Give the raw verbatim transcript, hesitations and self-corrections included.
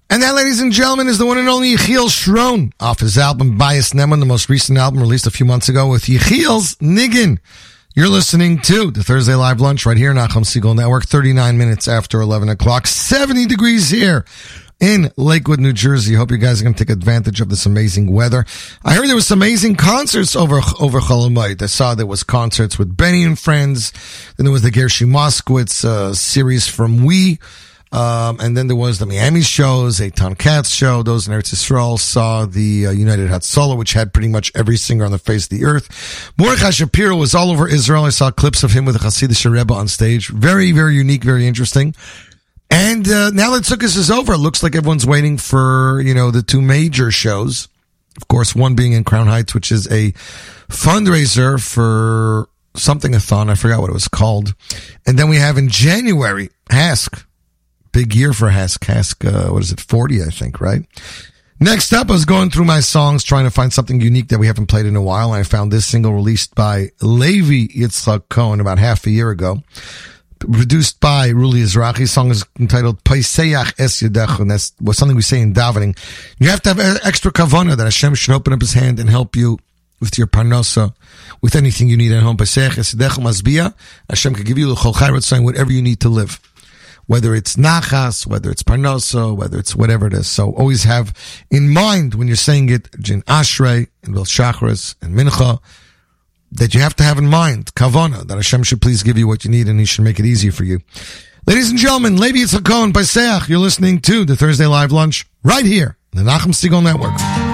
And that, ladies and gentlemen, is the one and only Yechiel Shron off his album Bias Neman, the most recent album released a few months ago with Yechiel's Niggin. You're listening to the Thursday Live Lunch right here, Nachum Segal Network, thirty-nine minutes after eleven o'clock, seventy degrees here in Lakewood, New Jersey. Hope you guys are going to take advantage of this amazing weather. I heard there was some amazing concerts over over Cholamayit. I saw there was concerts with Benny and Friends. Then there was the Gershi Moskowitz uh, series from We. Um, and then there was the Miami shows, Eitan Katz show. Those in Eretz Yisrael saw the uh, United Hatzalah, which had pretty much every singer on the face of the earth. Mordechai Shapiro was all over Israel. I saw clips of him with the Hasidic Rebbe on stage. Very, very unique, very interesting. And uh, now that Sukkot is over, it looks like everyone's waiting for, you know, the two major shows. Of course, one being in Crown Heights, which is a fundraiser for something-a-thon. I forgot what it was called. And then we have in January, Hask. Big year for Hask. Hask, uh, what is it, forty, I think, right? Next up, I was going through my songs trying to find something unique that we haven't played in a while, and I found this single released by Levi Yitzchak Cohen about half a year ago. Produced by Ruli Ezrachi. The song is entitled Paiseach Es Yedech, and that's was something we say in davening. You have to have extra kavanah that Hashem should open up his hand and help you with your parnasa, with anything you need at home. Paiseach Es Yedech Masbia. Hashem can give you the Chol Chayrat saying whatever you need to live. Whether it's nachas, whether it's parnasa, whether it's whatever it is. So always have in mind when you're saying it, Jin Ashrei, and Bil Shachris, and Mincha, that you have to have in mind, Kavana, that Hashem should please give you what you need and He should make it easy for you. Ladies and gentlemen, Levi Yitzchak Cohen, Paiseach, you're listening to the Thursday Live Lunch right here, on the Nachum Segal Network.